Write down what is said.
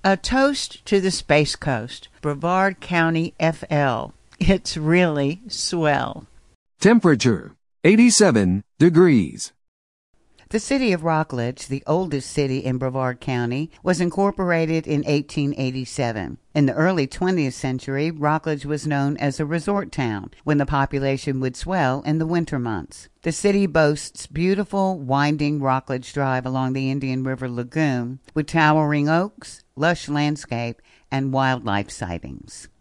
A toast to the Space Coast, Brevard County, FL. It's really swell. Temperature, 87 degrees. The city of Rockledge, the oldest city in Brevard County, was incorporated in 1887. In the early 20th century, Rockledge was known as a resort town when the population would swell in the winter months. The city boasts beautiful, winding Rockledge Drive along the Indian River Lagoon with towering oaks, lush landscape, and wildlife sightings.